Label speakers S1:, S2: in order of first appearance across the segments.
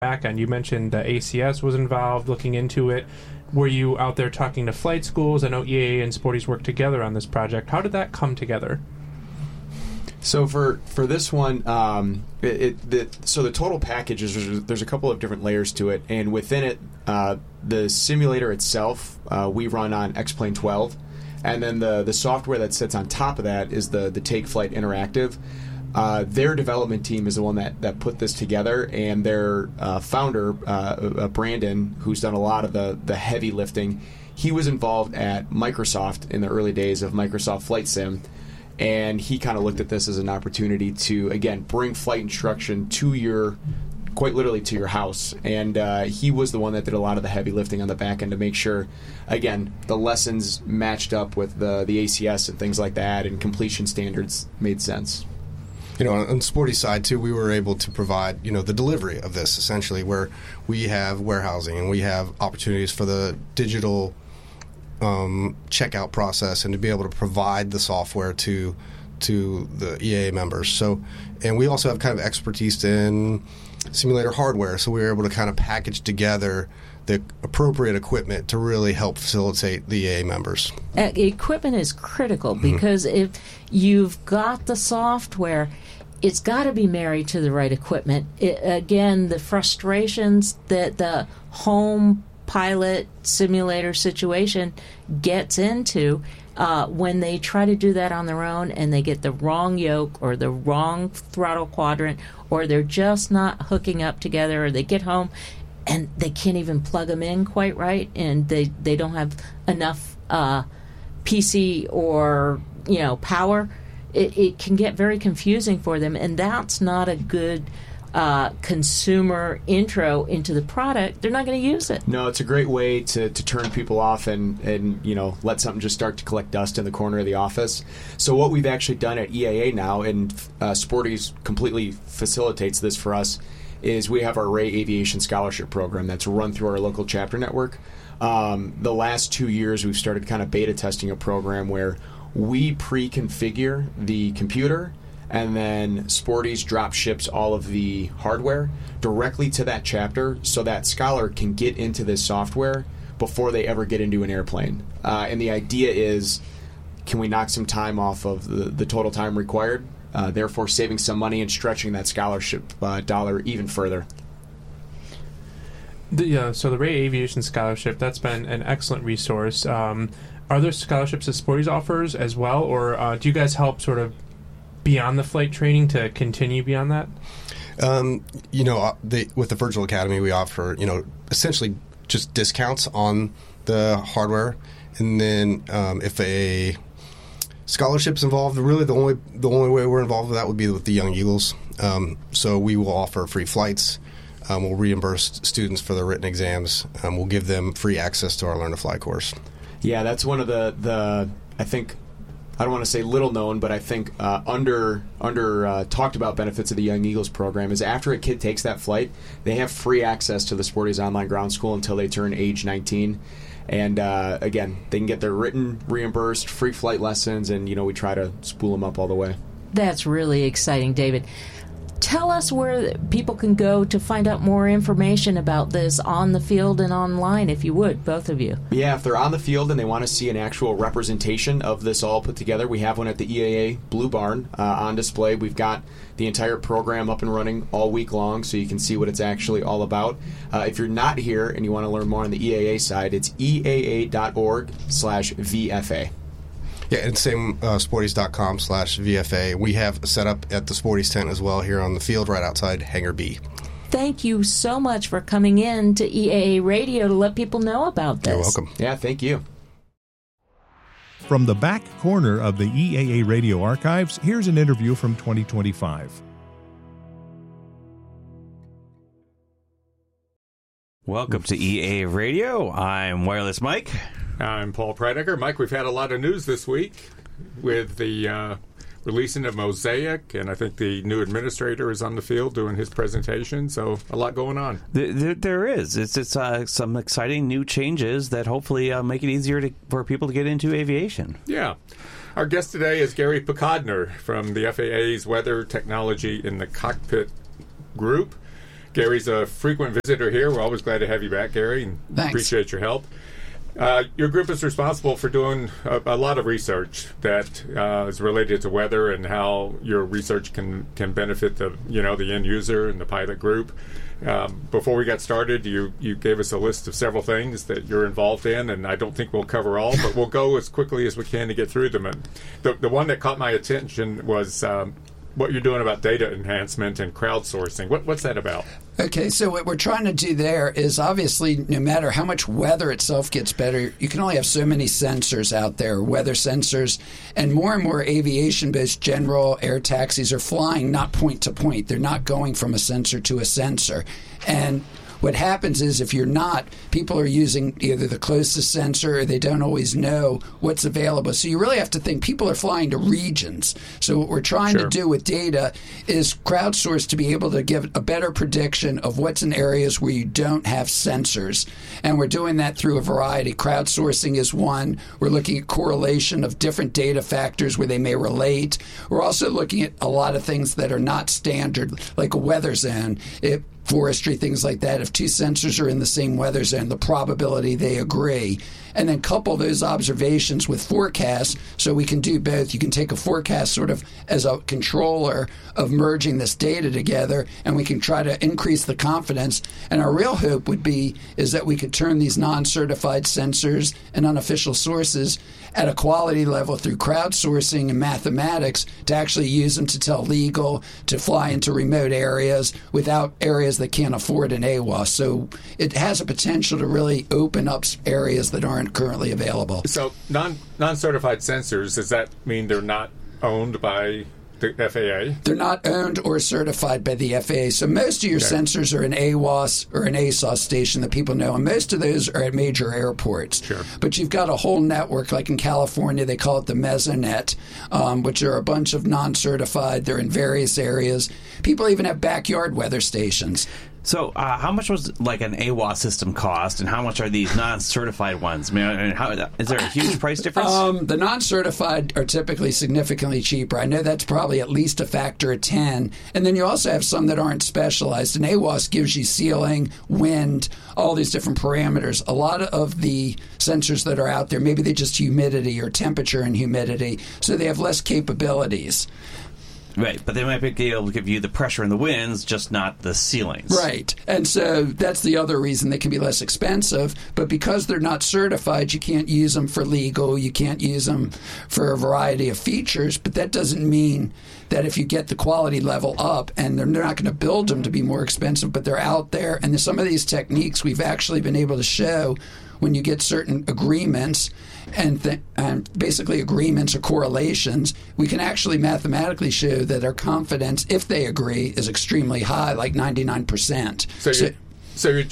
S1: back end? You mentioned ACS was involved looking into it. Were you out there talking to flight schools? I know EAA and Sporty's worked together on this project. How did that come together?
S2: So for this one, so the total package is there's a couple of different layers to it, and within it, the simulator itself we run on X-Plane 12, and then the software that sits on top of that is the Take Flight Interactive. Their development team is the one that put this together, and their founder, Brandon, who's done a lot of the heavy lifting, he was involved at Microsoft in the early days of Microsoft Flight Sim, and he kind of looked at this as an opportunity to, again, bring flight instruction to quite literally to your house. And he was the one that did a lot of the heavy lifting on the back end to make sure, again, the lessons matched up with the ACS and things like that, and completion standards made sense.
S3: On the Sporty side, too, we were able to provide, the delivery of this, essentially, where we have warehousing and we have opportunities for the digital checkout process and to be able to provide the software to the EAA members. So, and we also have kind of expertise in simulator hardware, so we were able to kind of package together the appropriate equipment to really help facilitate the EAA members.
S4: Equipment is critical because if you've got the software, it's got to be married to the right equipment. Again, the frustrations that the home pilot simulator situation gets into when they try to do that on their own and they get the wrong yoke or the wrong throttle quadrant, or they're just not hooking up together, or they get home and they can't even plug them in quite right, and they don't have enough PC or power. It can get very confusing for them, and that's not a good consumer intro into the product. They're not going to use it.
S2: No, it's a great way to turn people off and let something just start to collect dust in the corner of the office. So what we've actually done at EAA now, and Sporty's completely facilitates this for us, is we have our Ray Aviation Scholarship Program that's run through our local chapter network. The last 2 years, we've started kind of beta testing a program where we pre-configure the computer, and then Sporty's drop ships all of the hardware directly to that chapter so that scholar can get into this software before they ever get into an airplane. And the idea is, can we knock some time off of the total time required, therefore saving some money and stretching that scholarship dollar even further.
S1: So the Ray Aviation Scholarship, that's been an excellent resource. Are there scholarships that Sporty's offers as well, or do you guys help sort of beyond the flight training to continue beyond that?
S3: With the Virtual Academy, we offer, essentially just discounts on the hardware, and then if a scholarship's involved, really the only way we're involved with that would be with the Young Eagles. So we will offer free flights. We'll reimburse students for their written exams. We'll give them free access to our Learn to Fly course.
S2: Yeah, that's one of the I think, I don't want to say little known, but I think under talked about benefits of the Young Eagles program is after a kid takes that flight, they have free access to the Sporty's online ground school until they turn age 19. And again, they can get their written reimbursed, free flight lessons, and we try to spool them up all the way.
S4: That's really exciting, David. Tell us where people can go to find out more information about this on the field and online, if you would, both of you.
S2: Yeah, if they're on the field and they want to see an actual representation of this all put together, we have one at the EAA Blue Barn on display. We've got the entire program up and running all week long, so you can see what it's actually all about. If you're not here and you want to learn more on the EAA side, it's eaa.org/VFA.
S3: Yeah, and same sporties.com/VFA. We have set up at the Sporties tent as well here on the field right outside Hangar B.
S4: Thank you so much for coming in to EAA Radio to let people know about this.
S3: You're welcome.
S2: Yeah, thank you.
S5: From the back corner of the EAA Radio archives, here's an interview from 2025.
S6: Welcome to EAA Radio. I'm Wireless Mike.
S7: I'm Paul Preidecker. Mike, we've had a lot of news this week with the releasing of Mosaic, and I think the new administrator is on the field doing his presentation, so a lot going on.
S6: There is. It's some exciting new changes that hopefully make it easier for people to get into aviation.
S7: Yeah. Our guest today is Gary Picodner from the FAA's Weather Technology in the Cockpit Group. Gary's a frequent visitor here. We're always glad to have you back, Gary, and
S8: Thanks.
S7: appreciate your help. Your group is responsible for doing a lot of research that is related to weather and how your research can benefit the end user and the pilot group. Before we got started, you gave us a list of several things that you're involved in, and I don't think we'll cover all, but we'll go as quickly as we can to get through them. And the one that caught my attention was what you're doing about data enhancement and crowdsourcing. What's that about?
S8: Okay, so what we're trying to do there is obviously no matter how much weather itself gets better, you can only have so many sensors out there, weather sensors, and more aviation-based general air taxis are flying not point to point. They're not going from a sensor to a sensor. And what happens is if you're not, people are using either the closest sensor or they don't always know what's available. So you really have to think people are flying to regions. So what we're trying to do with data is crowdsource to be able to give a better prediction of what's in areas where you don't have sensors. And we're doing that through a variety. Crowdsourcing is one. We're looking at correlation of different data factors where they may relate. We're also looking at a lot of things that are not standard, like a weather zone. Forestry, things like that. If two sensors are in the same weather zone, the probability they agree. And then couple those observations with forecasts so we can do both. You can take a forecast sort of as a controller of merging this data together, and we can try to increase the confidence. And our real hope would be is that we could turn these non-certified sensors and unofficial sources at a quality level through crowdsourcing and mathematics to actually use them to tell legal, to fly into remote areas without areas that can't afford an AWOS. So it has a potential to really open up areas that aren't currently available.
S7: So non-certified sensors, does that mean they're not owned by the FAA?
S8: They're not owned or certified by the FAA. So most of your sensors are an AWOS or an ASOS station that people know, and most of those are at major airports.
S7: Sure.
S8: But you've got a whole network, like in California, they call it the Mesonet, which are a bunch of non-certified. They're in various areas. People even have backyard weather stations.
S6: So, how much was like an AWOS system cost, and how much are these non-certified ones? I mean, is there a huge price difference?
S8: The non-certified are typically significantly cheaper. I know that's probably at least a factor of 10. And then you also have some that aren't specialized. And AWOS gives you ceiling, wind, all these different parameters. A lot of the sensors that are out there, maybe they just humidity or temperature and humidity, so they have less capabilities.
S6: Right, but they might be able to give you the pressure and the winds, just not the ceilings.
S8: Right, and so that's the other reason they can be less expensive. But because they're not certified, you can't use them for legal, you can't use them for a variety of features. But that doesn't mean that if you get the quality level up, and they're not going to build them to be more expensive, but they're out there. And some of these techniques we've actually been able to show when you get certain agreements and basically agreements or correlations, we can actually mathematically show that our confidence, if they agree, is extremely high, like 99%.
S7: So you're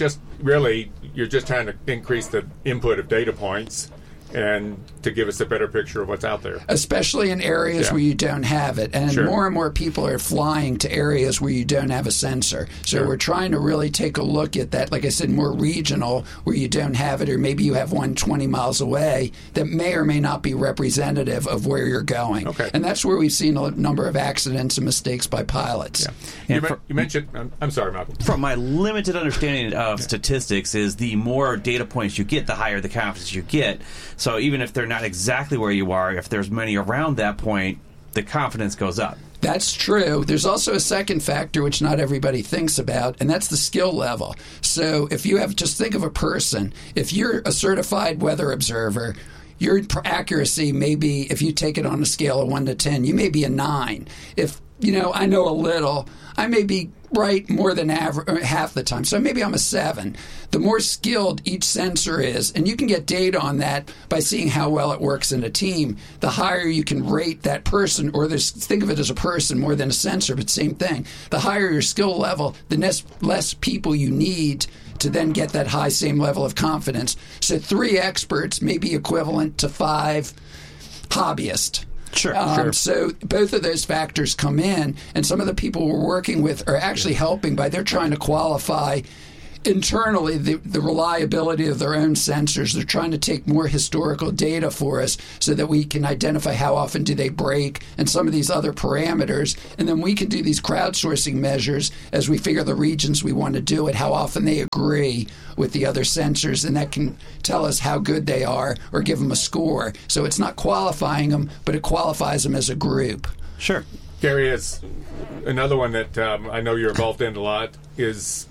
S7: just trying to increase the input of data points and to give us a better picture of what's out there.
S8: Especially in areas where you don't have it. And more and more people are flying to areas where you don't have a sensor. So we're trying to really take a look at that, like I said, more regional, where you don't have it, or maybe you have one 20 miles away that may or may not be representative of where you're going.
S7: Okay.
S8: And that's where we've seen a number of accidents and mistakes by pilots.
S7: Yeah. You mentioned, I'm sorry, Malcolm.
S6: From my limited understanding of statistics is the more data points you get, the higher the confidence you get. So even if they're not exactly where you are, if there's many around that point, the confidence goes up.
S8: That's true. There's also a second factor which not everybody thinks about, and that's the skill level. So if you have, just think of a person. If you're a certified weather observer, your accuracy may be, if you take it on a scale of 1 to 10, you may be a 9. If, I know a little, I may be right more than half the time. So maybe I'm a 7. The more skilled each sensor is, and you can get data on that by seeing how well it works in a team, the higher you can rate that person, or think of it as a person more than a sensor, but same thing. The higher your skill level, the less people you need to then get that high same level of confidence. So 3 experts may be equivalent to 5 hobbyists.
S6: Sure.
S8: So both of those factors come in, and some of the people we're working with are actually helping by they're trying to qualify internally the reliability of their own sensors. They're trying to take more historical data for us so that we can identify how often do they break and some of these other parameters. And then we can do these crowdsourcing measures as we figure the regions we want to do it, how often they agree with the other sensors, and that can tell us how good they are or give them a score. So it's not qualifying them, but it qualifies them as a group.
S6: Sure.
S7: Gary, is another one that I know you're involved in a lot is,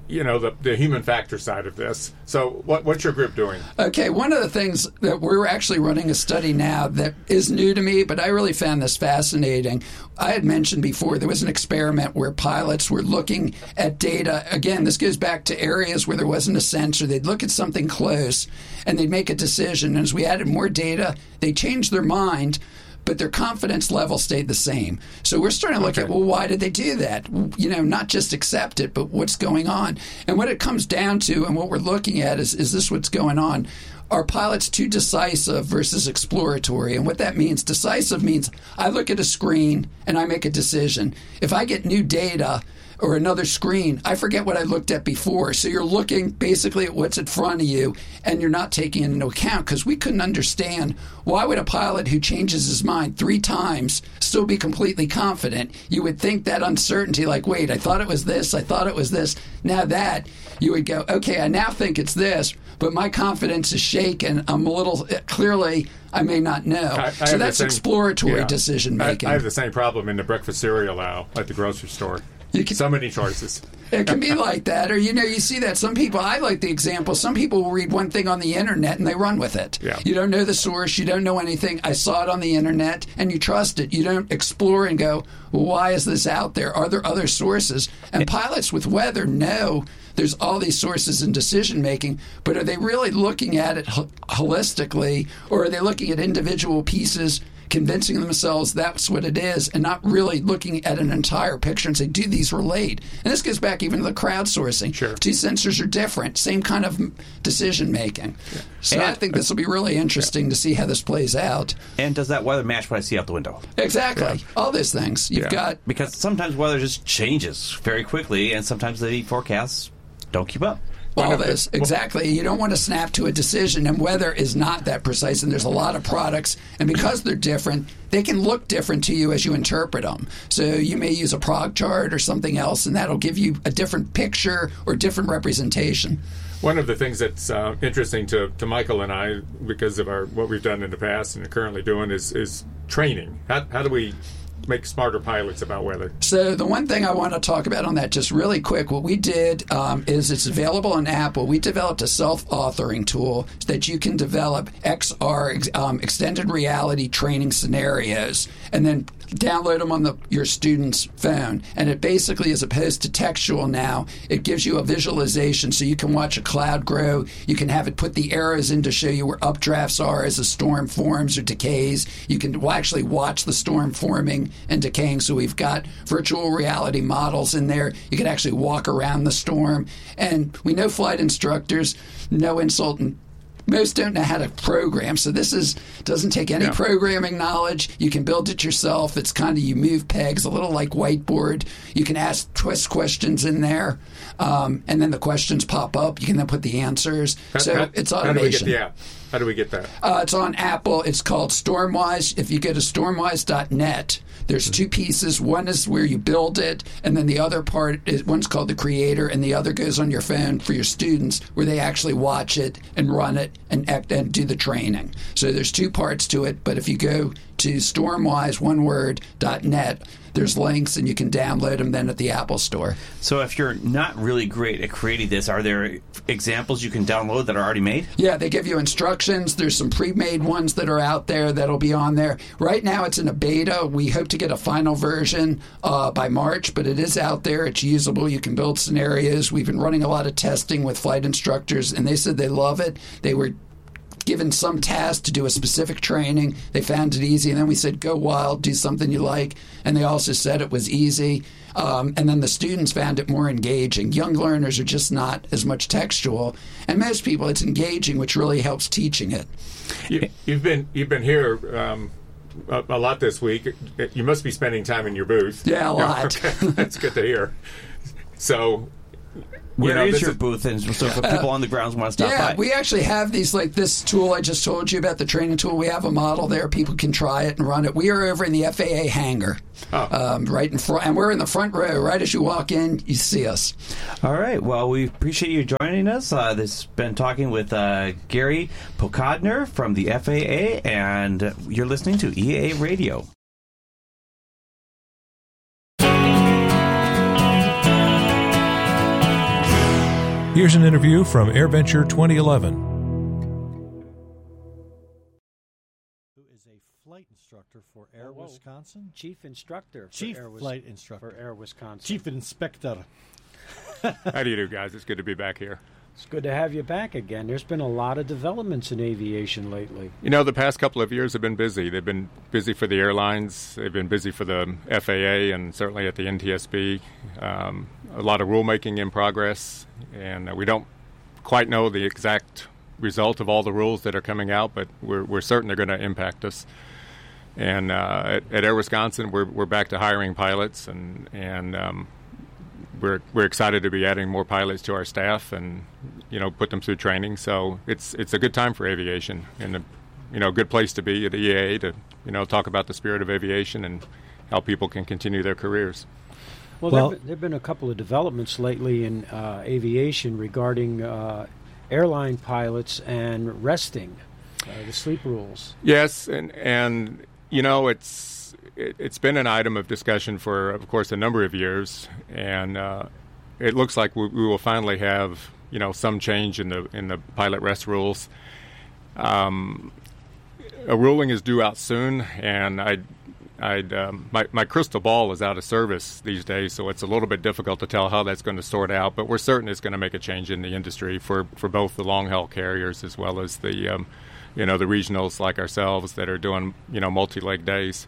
S7: the human factor side of this. So what's your group doing?
S8: Okay, one of the things that we're actually running a study now that is new to me, but I really found this fascinating. I had mentioned before there was an experiment where pilots were looking at data. Again, this goes back to areas where there wasn't a sensor. They'd look at something close and they'd make a decision. And as we added more data, they changed their mind, but their confidence level stayed the same. So we're starting to look at, well, why did they do that? Not just accept it, but what's going on. And what it comes down to and what we're looking at is this what's going on? Are pilots too decisive versus exploratory? And what that means, decisive means I look at a screen and I make a decision. If I get new data or another screen, I forget what I looked at before. So you're looking basically at what's in front of you, and you're not taking it into account, because we couldn't understand why would a pilot who changes his mind 3 times still be completely confident. You would think that uncertainty, like, wait, I thought it was this, I thought it was this, now that, you would go, okay, I now think it's this, but my confidence is shaken. I'm a little, clearly, I may not know. So that's exploratory decision making.
S7: I have the same problem in the breakfast cereal aisle at the grocery store. So many choices.
S8: It can be like that. Or, you see that some people, I like the example, some people will read one thing on the internet and they run with it.
S7: Yeah.
S8: You don't know the source. You don't know anything. I saw it on the internet, and you trust it. You don't explore and go, well, why is this out there? Are there other sources? And pilots with weather know there's all these sources in decision making, but are they really looking at it holistically, or are they looking at individual pieces, convincing themselves that's what it is, and not really looking at an entire picture and say, do these relate? And this goes back even to the crowdsourcing.
S7: Sure.
S8: 2 sensors are different, same kind of decision making. Yeah. So I think this will be really interesting to see how this plays out.
S6: And does that weather match what I see out the window?
S8: Exactly. Yeah. All those things. You've got...
S6: Because sometimes weather just changes very quickly, and sometimes the forecasts don't keep up.
S8: All this, exactly. You don't want to snap to a decision, and weather is not that precise, and there's a lot of products, and because they're different, they can look different to you as you interpret them. So you may use a prog chart or something else, and that'll give you a different picture or different representation.
S7: One of the things that's interesting to Michael and I, because of what we've done in the past and are currently doing, is training. How do we make smarter pilots about weather?
S8: So the one thing I want to talk about on that just really quick, what we did is it's available on Apple. We developed a self-authoring tool so that you can develop XR, extended reality training scenarios, and then download them on your student's phone. And it basically, as opposed to textual now, it gives you a visualization so you can watch a cloud grow. You can have it put the arrows in to show you where updrafts are as a storm forms or decays. You can actually watch the storm forming and decaying. So we've got virtual reality models in there. You can actually walk around the storm. And we know flight instructors, no insult, and most don't know how to program, so this doesn't take any programming knowledge. You can build it yourself. It's kind of, you move pegs, a little like whiteboard. You can ask twist questions in there, and then the questions pop up. You can then put the answers. It's automation.
S7: How do we get that?
S8: It's on Apple. It's called Stormwise. If you go to stormwise.net, there's 2 pieces. One is where you build it, and then the other part is, one's called the creator, and the other goes on your phone for your students, where they actually watch it and run it and do the training. So there's 2 parts to it, but if you go to stormwise.net, there's links, and you can download them then at the Apple Store.
S6: So if you're not really great at creating this, are there examples you can download that are already made?
S8: Yeah, they give you instructions. There's some pre-made ones that are out there that'll be on there. Right now it's in a beta. We hope to get a final version by March, but it is out there. It's usable. You can build scenarios. We've been running a lot of testing with flight instructors, and they said they love it. They were given some task to do a specific training. They found it easy, and then we said, go wild, do something you like. And they also said it was easy. And then the students found it more engaging. Young learners are just not as much textual. And most people, it's engaging, which really helps teaching it.
S7: You've been here a lot this week. You must be spending time in your booth.
S8: Yeah, a lot.
S7: Okay. That's good to hear. So
S6: Where is your booth? And so if people on the grounds want to stop by.
S8: We actually have these, like this tool I just told you about, the training tool. We have a model there. People can try it and run it. We are over in the FAA hangar, right in front, and we're in the front row. Right as you walk in, you see us.
S6: All right. Well, we appreciate you joining us. This has been talking with Gary Pokodner from the FAA, and you're listening to EAA Radio.
S5: Here's an interview from AirVenture 2011.
S9: Who is a flight instructor for Air Wisconsin?
S10: Chief instructor.
S9: Chief flight instructor.
S10: For Air Wisconsin.
S9: Chief inspector.
S7: How do you do, guys? It's good to be back here.
S10: It's good to have you back again. There's been a lot of developments in aviation lately.
S7: You know, the past couple of years have been busy. They've been busy for the airlines. They've been busy for the FAA and certainly at the NTSB. A lot of rulemaking in progress, and we don't quite know the exact result of all the rules that are coming out, but we're certain they're going to impact us. And at Air Wisconsin, we're back to hiring pilots, and we're excited to be adding more pilots to our staff and put them through training. So it's a good time for aviation, and a good place to be at EAA to talk about the spirit of aviation and how people can continue their careers.
S10: Well, there have been a couple of developments lately in aviation regarding airline pilots and resting, the sleep rules.
S7: Yes, and it's been an item of discussion for, of course, a number of years, and it looks like we will finally have some change in the pilot rest rules. A ruling is due out soon, and my crystal ball is out of service these days, so it's a little bit difficult to tell how that's going to sort out. But we're certain it's going to make a change in the industry for both the long haul carriers as well as the the regionals like ourselves that are doing multi-leg days.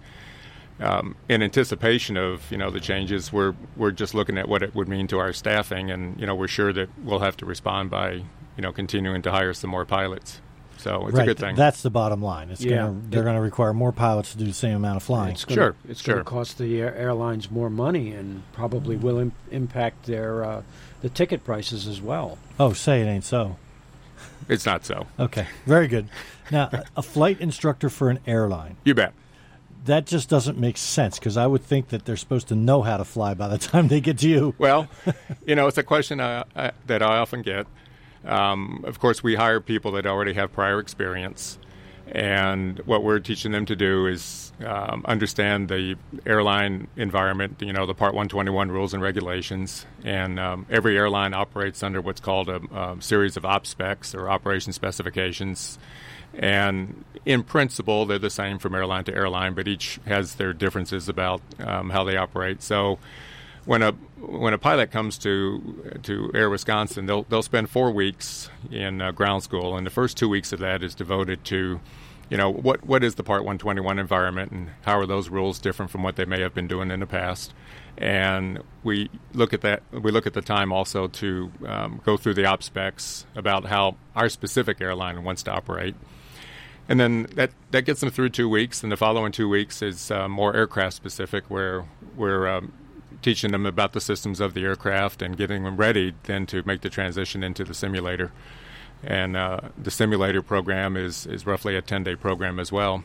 S7: In anticipation of the changes, we're just looking at what it would mean to our staffing, and we're sure that we'll have to respond by continuing to hire some more pilots. So it's a good thing.
S9: That's the bottom line. They're going to require more pilots to do the same amount of flying.
S10: It's going to cost the airlines more money and probably will impact their the ticket prices as well.
S9: Oh, say it ain't so.
S7: It's not so.
S9: Okay, very good. Now, a flight instructor for an airline.
S7: You bet.
S9: That just doesn't make sense, because I would think that they're supposed to know how to fly by the time they get to you.
S7: Well, it's a question that I often get. Of course, we hire people that already have prior experience, and what we're teaching them to do is understand the airline environment, the Part 121 rules and regulations, and every airline operates under what's called a series of op specs or operation specifications, and in principle, they're the same from airline to airline, but each has their differences about how they operate. So when a pilot comes to Air Wisconsin, they'll spend 4 weeks in ground school, and the first 2 weeks of that is devoted to, what is the Part 121 environment, and how are those rules different from what they may have been doing in the past. And we look at that. We look at the time also to go through the op specs about how our specific airline wants to operate. And then that gets them through 2 weeks, and the following 2 weeks is more aircraft specific, where we're teaching them about the systems of the aircraft and getting them ready then to make the transition into the simulator. And the simulator program is roughly a 10-day program as well.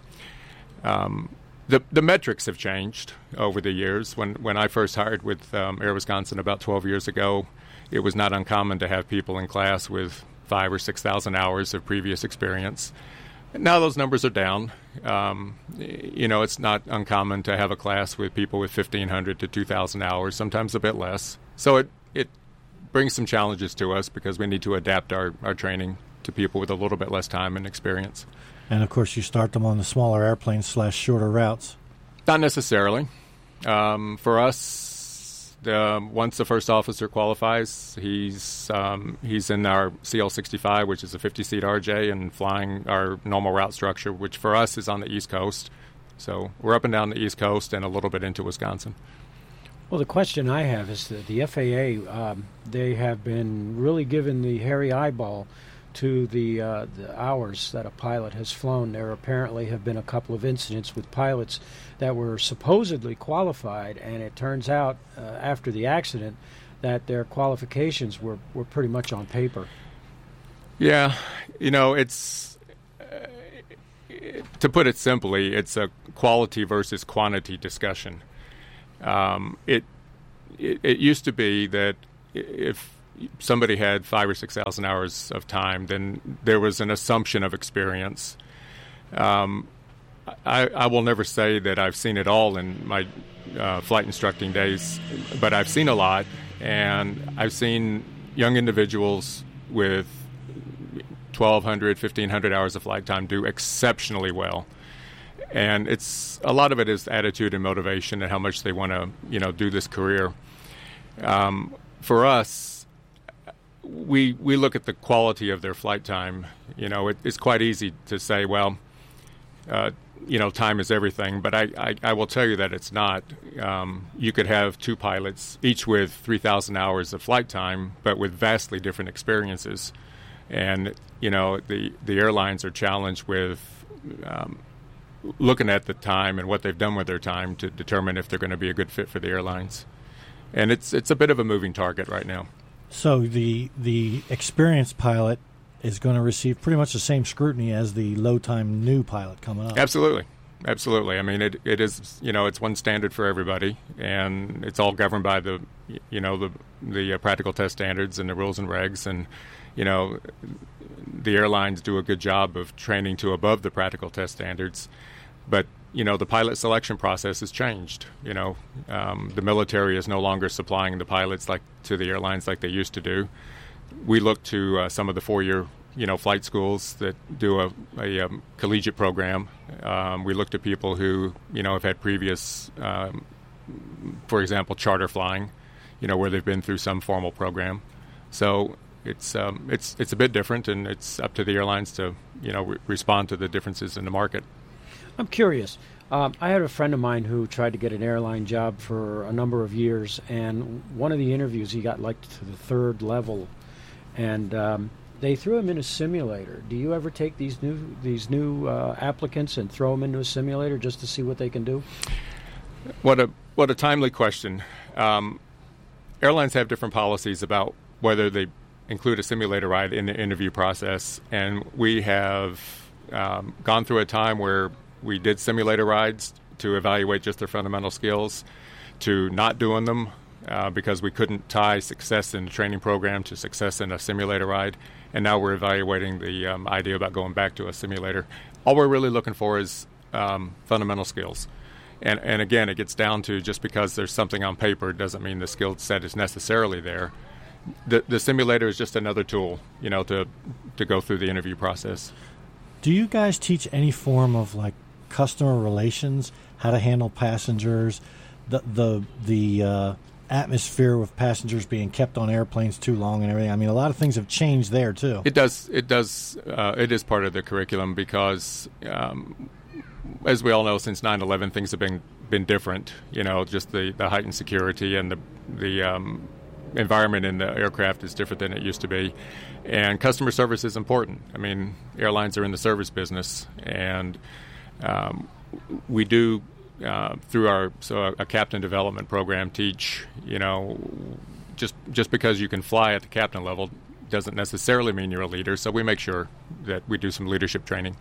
S7: The metrics have changed over the years. When I first hired with Air Wisconsin about 12 years ago, it was not uncommon to have people in class with 5,000 or 6,000 hours of previous experience. Now those numbers are down. It's not uncommon to have a class with people with 1,500 to 2,000 hours, sometimes a bit less. So it brings some challenges to us because we need to adapt our training to people with a little bit less time and experience.
S9: And, of course, you start them on the smaller airplanes / shorter routes.
S7: Not necessarily. For us, once the first officer qualifies, he's in our CL65, which is a 50-seat RJ, and flying our normal route structure, which for us is on the East Coast. So we're up and down the East Coast and a little bit into Wisconsin.
S10: Well, the question I have is that the FAA, they have been really given the hairy eyeball to the hours that a pilot has flown. There apparently have been a couple of incidents with pilots that were supposedly qualified, and it turns out after the accident that their qualifications were pretty much on paper.
S7: Yeah, it's to put it simply, it's a quality versus quantity discussion. It used to be that if somebody had 5,000 or 6,000 hours of time, then there was an assumption of experience. I will never say that I've seen it all in my flight instructing days, but I've seen a lot, and I've seen young individuals with 1,200, 1,500 hours of flight time do exceptionally well. And a lot of it is attitude and motivation and how much they want to, do this career. For us, we look at the quality of their flight time. It's quite easy to say, well, time is everything, but I will tell you that it's not. You could have two pilots, each with 3,000 hours of flight time, but with vastly different experiences. And, the airlines are challenged with looking at the time and what they've done with their time to determine if they're going to be a good fit for the airlines. And it's a bit of a moving target right now.
S9: So the experienced pilot is going to receive pretty much the same scrutiny as the low-time new pilot coming up.
S7: Absolutely. I mean, it is, it's one standard for everybody, and it's all governed by the practical test standards and the rules and regs. And, the airlines do a good job of training to above the practical test standards. But, the pilot selection process has changed. The military is no longer supplying the pilots to the airlines like they used to do. We look to some of the 4-year, flight schools that do a collegiate program. We look to people who, have had previous, for example, charter flying, where they've been through some formal program. So it's a bit different, and it's up to the airlines to, respond to the differences in the market.
S10: I'm curious. I had a friend of mine who tried to get an airline job for a number of years, and one of the interviews he got to the third level, and they threw him in a simulator. Do you ever take these new applicants and throw them into a simulator just to see what they can do?
S7: What a timely question. Airlines have different policies about whether they include a simulator ride in the interview process, and we have gone through a time where we did simulator rides to evaluate just their fundamental skills, to not doing them because we couldn't tie success in the training program to success in a simulator ride. And now we're evaluating the idea about going back to a simulator. All we're really looking for is fundamental skills. And again, it gets down to just because there's something on paper doesn't mean the skill set is necessarily there. The simulator is just another tool, to go through the interview process.
S9: Do you guys teach any form of customer relations, how to handle passengers, the atmosphere with passengers being kept on airplanes too long and everything? I mean, a lot of things have changed there too.
S7: It does. It is part of the curriculum because, as we all know, since 9/11, things have been different. Just the heightened security and the environment in the aircraft is different than it used to be. And customer service is important. I mean, airlines are in the service business, and we do, through a captain development program, teach, just because you can fly at the captain level doesn't necessarily mean you're a leader. So we make sure that we do some leadership training.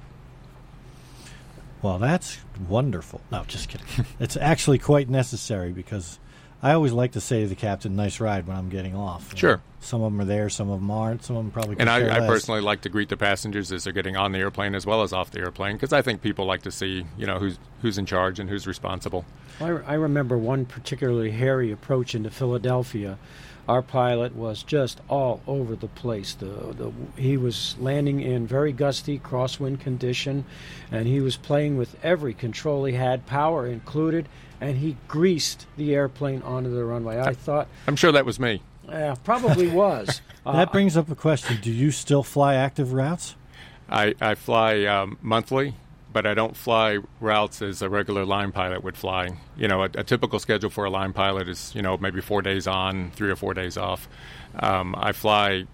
S9: Well, that's wonderful. No, just kidding. It's actually quite necessary because I always like to say to the captain, nice ride when I'm getting off.
S7: Sure.
S9: Some of them are there, some of them aren't, some of them probably
S7: And I personally like to greet the passengers as they're getting on the airplane as well as off the airplane because I think people like to see, who's in charge and who's responsible.
S10: I remember one particularly hairy approach into Philadelphia. Our pilot was just all over the place. He was landing in very gusty crosswind condition, and he was playing with every control he had, power included, and he greased the airplane onto the runway.
S7: I'm sure that was me.
S10: Yeah, probably was.
S9: That brings up a question. Do you still fly active routes?
S7: I fly monthly, but I don't fly routes as a regular line pilot would fly. A typical schedule for a line pilot is, maybe 4 days on, 3 or 4 days off. I fly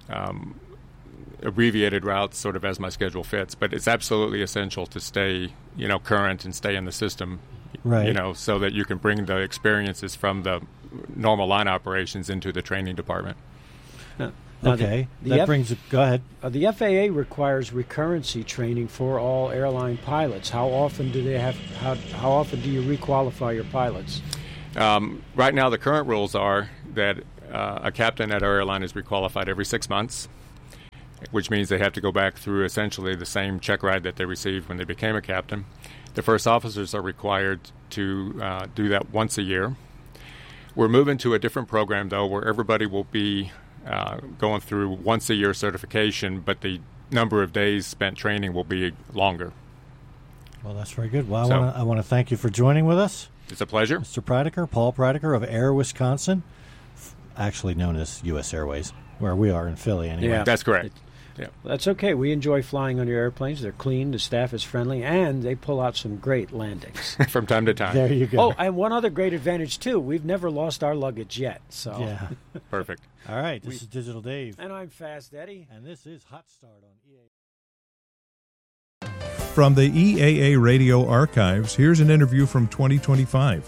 S7: abbreviated routes sort of as my schedule fits, but it's absolutely essential to stay, current and stay in the system.
S9: Right.
S7: So that you can bring the experiences from the normal line operations into the training department.
S10: Now,
S9: Okay, go ahead.
S10: The FAA requires recurrency training for all airline pilots. How often do they have? How often do you requalify your pilots?
S7: Right now, the current rules are that a captain at our airline is requalified every 6 months, which means they have to go back through essentially the same check ride that they received when they became a captain. The first officers are required to do that once a year. We're moving to a different program, though, where everybody will be going through once a year certification, but the number of days spent training will be longer.
S9: Well, that's very good. Well, I want to thank you for joining with us.
S7: It's a pleasure.
S9: Mr. Preidecker, Paul Preidecker of Air Wisconsin, actually known as U.S. Airways, where we are in Philly anyway.
S10: Yeah.
S7: That's correct. Yeah.
S10: That's okay. We enjoy flying on your airplanes. They're clean, the staff is friendly, and they pull out some great landings.
S7: From time to time.
S9: There you go.
S10: Oh, and one other great advantage, too. We've never lost our luggage yet. So.
S9: Yeah.
S7: Perfect.
S9: All right, this is Digital Dave.
S10: And I'm Fast Eddie.
S9: And this is Hot Start on EAA. From the EAA Radio Archives, here's an interview from 2025.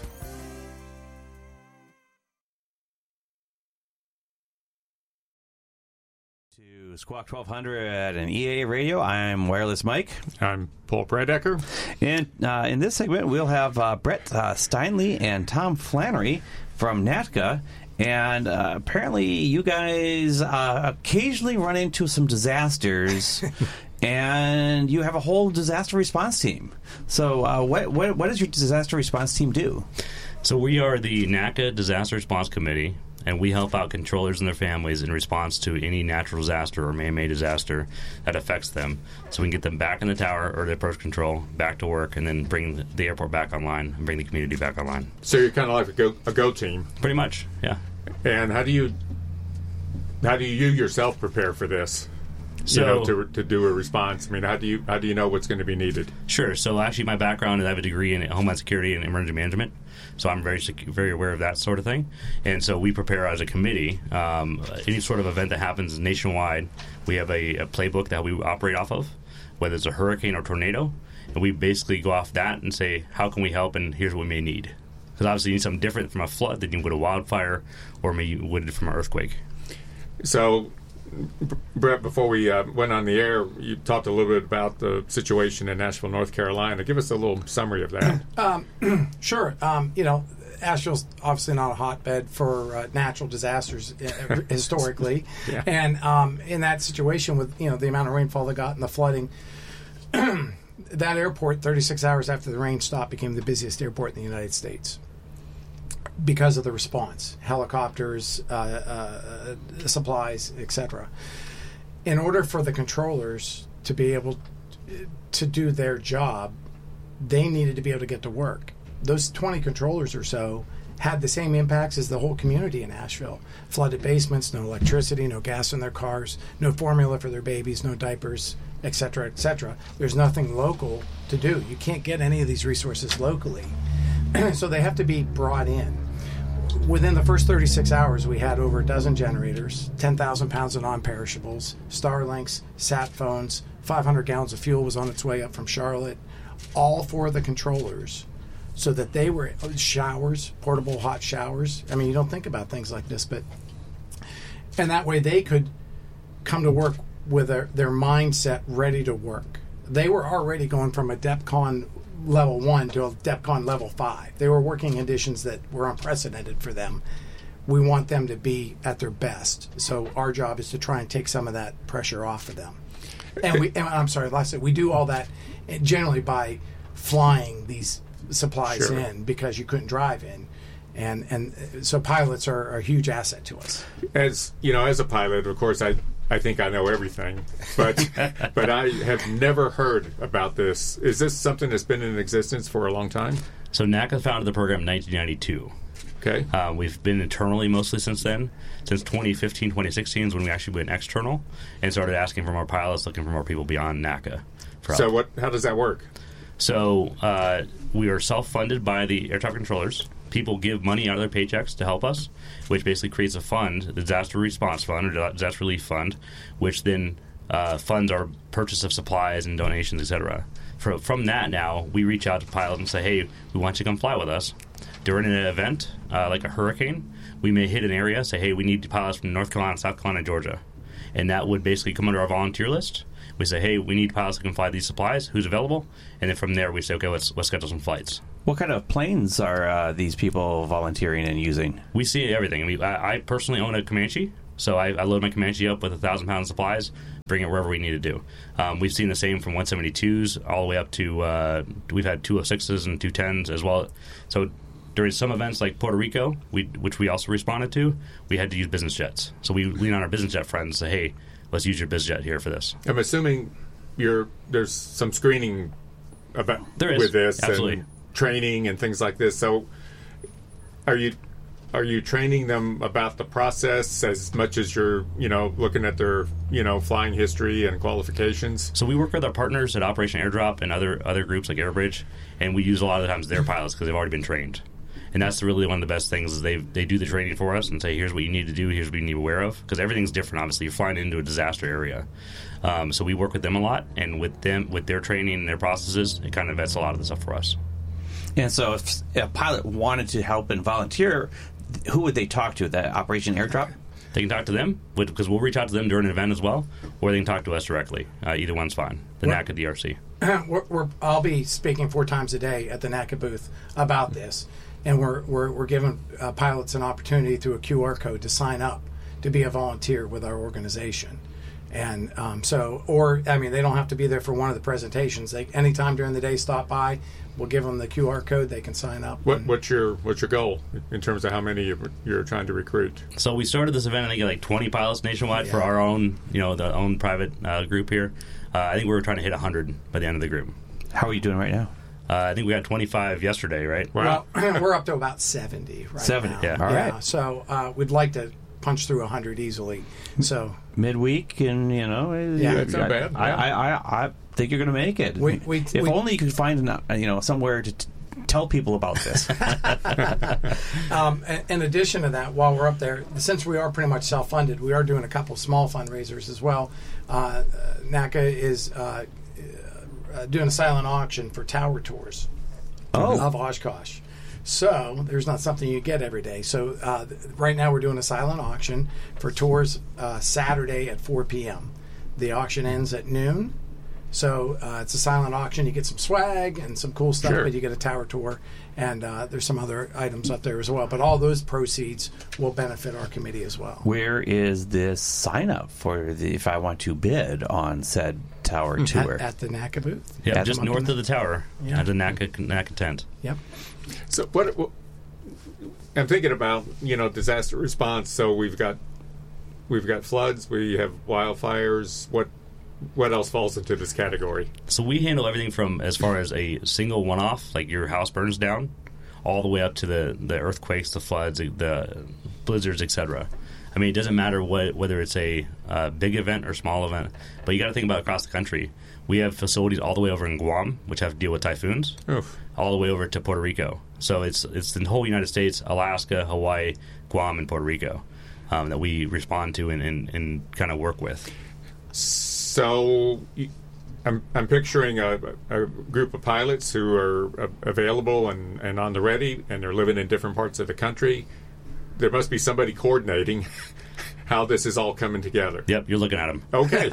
S6: To Squawk 1200 and EAA Radio, I'm Wireless Mike.
S7: I'm Paul Preidecker.
S6: And in this segment, we'll have Brett Steinle and Tom Flannery from NATCA. And apparently you guys occasionally run into some disasters, and you have a whole disaster response team. So what does your disaster response team do?
S11: So we are the NACA Disaster Response Committee, and we help out controllers and their families in response to any natural disaster or man-made disaster that affects them. So we can get them back in the tower or the approach control, back to work, and then bring the airport back online and bring the community back online.
S7: So you're kind of like a go team.
S11: Pretty much, yeah.
S7: And how do you yourself prepare for this?
S11: So,
S7: to do a response. I mean, how do you know what's going to be needed?
S11: Sure. So actually, my background is I have a degree in Homeland Security and Emergency Management. So I'm very aware of that sort of thing. And so we prepare as a committee. Any sort of event that happens nationwide, we have a playbook that we operate off of, whether it's a hurricane or tornado. And we basically go off that and say, how can we help, and here's what we may need. Because obviously you need something different from a flood than you would a wildfire or maybe you would from an earthquake.
S7: So, Brett, before we went on the air, you talked a little bit about the situation in Asheville, North Carolina. Give us a little summary of that.
S12: Sure. Asheville's obviously not a hotbed for natural disasters historically.
S7: Yeah.
S12: And in that situation with, the amount of rainfall they got and the flooding, that airport, 36 hours after the rain stopped, became the busiest airport in the United States because of the response, helicopters, supplies, etc. In order for the controllers to be able to do their job, they needed to be able to get to work. Those 20 controllers or so had the same impacts as the whole community in Asheville. Flooded basements, no electricity, no gas in their cars, no formula for their babies, no diapers, etc., etc. There's nothing local to do. You can't get any of these resources locally. So they have to be brought in. Within the first 36 hours, we had over a dozen generators, 10,000 pounds of non-perishables, Starlinks, sat phones, 500 gallons of fuel was on its way up from Charlotte, all for the controllers, so that they were showers, portable hot showers. I mean, you don't think about things like this, and that way they could come to work with their mindset ready to work. They were already going from a DEFCON level 1 to a DEFCON level 5. They were working conditions that were unprecedented for them. We want them to be at their best. So our job is to try and take some of that pressure off of them. And we do all that generally by flying these supplies in because you couldn't drive in. And so pilots are a huge asset to us.
S7: As a pilot, of course, I think I know everything, but I have never heard about this. Is this something that's been in existence for a long time?
S11: So NACA founded the program in 1992.
S7: Okay.
S11: We've been internally mostly since then. Since 2015, 2016 is when we actually went external and started asking for more pilots, looking for more people beyond NACA.
S7: So how does that work?
S11: So we are self-funded by the air traffic controllers. People give money out of their paychecks to help us, which basically creates a fund, the Disaster Response Fund or Disaster Relief Fund, which then funds our purchase of supplies and donations, etc. From that now, we reach out to pilots and say, hey, we want you to come fly with us. during an event, like a hurricane, we may hit an area, say, hey, we need pilots from North Carolina, South Carolina, Georgia. And that would basically come under our volunteer list. We say, hey, we need pilots that can fly these supplies. Who's available? And then from there, we say, okay, let's schedule some flights.
S6: What kind of planes are these people volunteering and using? We
S11: see everything. I mean, I personally own a Comanche, so I load my Comanche up with 1,000 pounds of supplies, bring it wherever we need to do. We've seen the same from 172s all the way up to we've had 206s and 210s as well. So during some events like Puerto Rico, which we also responded to, we had to use business jets. So we lean on our business jet friends and say, hey, let's use your biz jet here for this.
S7: I'm assuming there's some screening about with this,
S11: absolutely,
S7: and training and things like this. So, are you training them about the process as much as you're looking at their flying history and qualifications?
S11: So we work with our partners at Operation Airdrop and other groups like Airbridge, and we use a lot of the times their pilots because they've already been trained. And that's really one of the best things is they do the training for us and say, here's what you need to do, here's what you need to be aware of. Because everything's different, obviously. You're flying into a disaster area. So we work with them a lot, and with their training and their processes, it kind of vets a lot of the stuff for us.
S6: And so if a pilot wanted to help and volunteer, who would they talk to at that Operation Airdrop?
S11: They can talk to them, because we'll reach out to them during an event as well, or they can talk to us directly. Either one's fine. The NACA DRC.
S12: I'll be speaking 4 times a day at the NACA booth about this. And we're giving pilots an opportunity through a QR code to sign up to be a volunteer with our organization. And they don't have to be there for one of the presentations. They anytime during the day stop by, we'll give them the QR code. They can sign up.
S7: What's your goal in terms of how many you're trying to recruit?
S11: So we started this event, I think, like 20 pilots nationwide for our own, the own private group here. I think we were trying to hit 100 by the end of the group.
S6: How are you doing right now?
S11: I think we had 25 yesterday, right?
S12: Wow. Well, we're up to about 70 right
S6: 70,
S12: now.
S11: Yeah.
S6: All right.
S12: So we'd like to punch through 100 easily. So
S6: midweek, and
S7: it's not bad.
S6: I think you're going to make it. If only you could find somewhere to tell people about this.
S12: In addition to that, while we're up there, since we are pretty much self-funded, we are doing a couple small fundraisers as well. NACA is doing a silent auction for tower tours of Oshkosh. So there's not something you get every day. So right now we're doing a silent auction for tours Saturday at 4 p.m. The auction ends at noon. So it's a silent auction. You get some swag and some cool stuff, but you get a tower tour. And there's some other items up there as well. But all those proceeds will benefit our committee as well.
S6: Where is this sign up for if I want to bid on said tower tour?
S12: At the NACA booth.
S11: Yeah, just north of the tower at the NACA tent.
S12: Yep.
S7: So what I'm thinking about, disaster response. So we've got floods, we have wildfires. What else falls into this category?
S11: So we handle everything from as far as a single one-off, like your house burns down, all the way up to the earthquakes, the floods, the blizzards, etc. I mean, it doesn't matter whether it's a big event or small event, but you got to think about across the country. We have facilities all the way over in Guam, which have to deal with typhoons, all the way over to Puerto Rico. So it's the whole United States, Alaska, Hawaii, Guam, and Puerto Rico that we respond to and kind of work with.
S7: So I'm picturing a group of pilots who are available and on the ready, and they're living in different parts of the country. There must be somebody coordinating how this is all coming together.
S11: Yep, you're looking at them.
S7: Okay.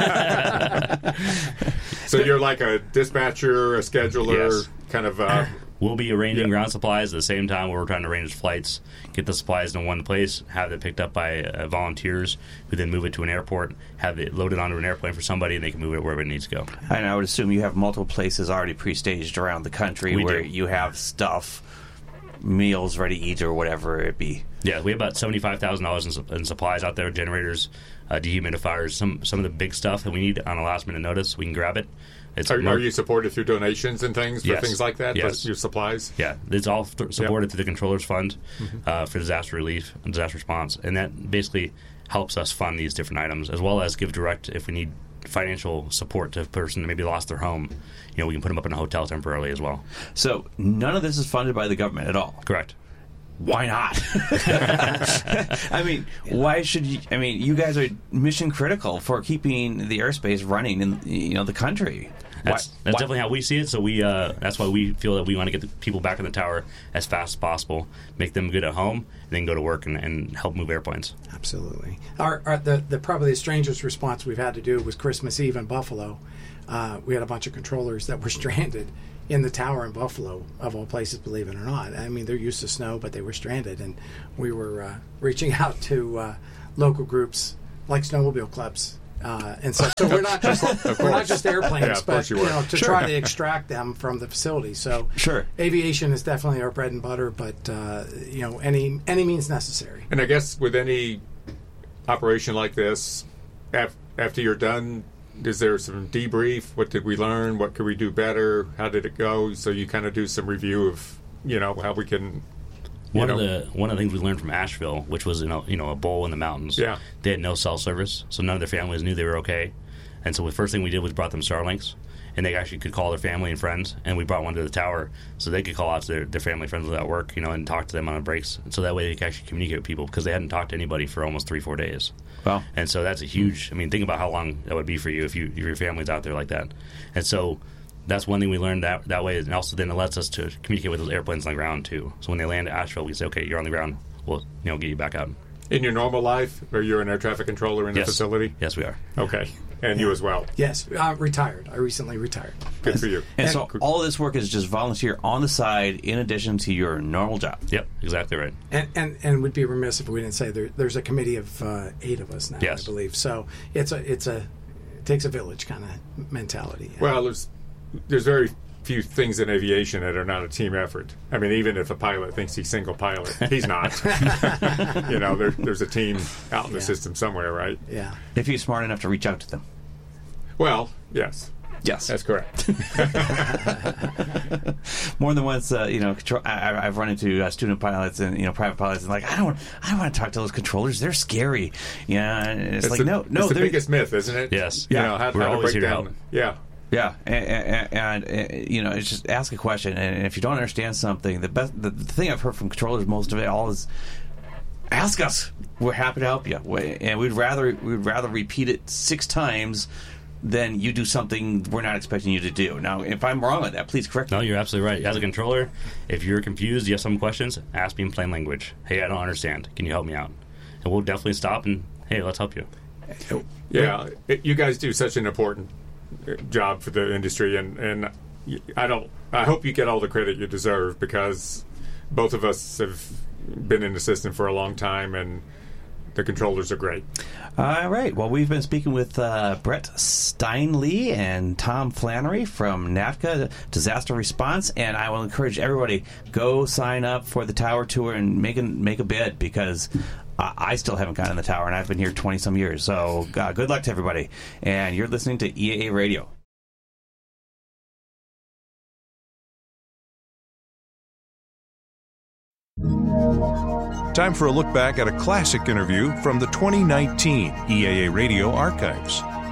S7: So you're like a dispatcher, a scheduler, kind of...
S11: We'll be arranging ground supplies at the same time where we're trying to arrange flights, get the supplies in one place, have it picked up by volunteers who then move it to an airport, have it loaded onto an airplane for somebody, and they can move it wherever it needs to go.
S6: And I would assume you have multiple places already pre-staged around the country where you have stuff, meals ready to eat or whatever it be.
S11: Yeah, we have about $75,000 in supplies out there, generators, dehumidifiers, some of the big stuff that we need on a last-minute notice. We can grab it.
S7: Are you supported through donations and things for things like that?
S11: Yes.
S7: Your supplies?
S11: Yeah, it's all supported through the Controllers Fund for disaster relief and disaster response, and that basically helps us fund these different items, as well as give direct if we need financial support to a person that maybe lost their home. We can put them up in a hotel temporarily as well.
S6: So none of this is funded by the government at all?
S11: Correct.
S6: Why not? I mean, why should you? I mean, you guys are mission critical for keeping the airspace running in the country.
S11: That's definitely how we see it. So that's why we feel that we want to get the people back in the tower as fast as possible, make them good at home, and then go to work and help move airplanes.
S12: Absolutely. The probably the strangest response we've had to do was Christmas Eve in Buffalo. We had a bunch of controllers that were stranded in the tower in Buffalo, of all places, believe it or not. I mean, they're used to snow, but they were stranded, and we were reaching out to local groups like snowmobile clubs and such. So we're not just airplanes, but to try to extract them from the facility. So aviation is definitely our bread and butter, but any means necessary.
S7: And I guess with any operation like this, after you're done, is there some debrief? What did we learn? What could we do better? How did it go? So you kind of do some review of how we can. One of the
S11: things we learned from Asheville, which was a bowl in the mountains. Yeah. They had no cell service, so none of their families knew they were okay. And so the first thing we did was brought them Starlinks, and they actually could call their family and friends. And we brought one to the tower so they could call out to their family friends at work, and talk to them on the breaks. And so that way they could actually communicate with people because they hadn't talked to anybody for almost 3-4 days. Wow. And so that's a huge. I mean, think about how long that would be for you if your family's out there like that. And so that's one thing we learned that way, and also then it lets us to communicate with those airplanes on the ground too. So when they land at Asheville, we say, okay, you're on the ground. We'll get you back out.
S7: In your normal life, are you an air traffic controller in the facility?
S11: Yes, we are.
S7: Okay. And you as well?
S12: Yes. Retired. I recently retired.
S7: Good for you.
S6: And so all of this work is just volunteer on the side in addition to your normal job?
S11: Yep, exactly right.
S12: And would be remiss if we didn't say there's a committee of 8 of us now, I believe. So it takes a village kind of mentality.
S7: Well, there's very few things in aviation that are not a team effort. I mean, even if a pilot thinks he's single pilot, he's not. There's a team out in the system somewhere, right?
S12: Yeah.
S6: If he's smart enough to reach out to them.
S7: Well, yes.
S6: Yes,
S7: that's correct.
S6: More than once, I've run into student pilots and private pilots, and like I don't want to talk to those controllers. They're scary. Yeah, and it's like no.
S7: It's the biggest myth, isn't it?
S11: Yes.
S7: How
S11: we're
S7: to
S11: always
S7: break
S11: here
S7: down.
S11: to help.
S6: Yeah. Yeah, and it's just ask a question, and if you don't understand something, the thing I've heard from controllers most of it all is ask us. We're happy to help you, and we'd rather repeat it 6 times than you do something we're not expecting you to do. Now, if I'm wrong on that, please correct me.
S11: No, you're absolutely right. As a controller, if you're confused, you have some questions, ask me in plain language. Hey, I don't understand. Can you help me out? And we'll definitely stop and hey, let's help you.
S7: Yeah, you guys do such an important job for the industry, and I hope you get all the credit you deserve, because both of us have been in the system for a long time, and the controllers are great.
S6: All right. Well, we've been speaking with Brett Steinle and Tom Flannery from NAVCA Disaster Response, and I will encourage everybody, go sign up for the tower tour and make a bid, because I still haven't gotten in the tower, and I've been here 20-some years. So good luck to everybody. And you're listening to EAA Radio.
S5: Time for a look back at a classic interview from the 2019 EAA Radio archives.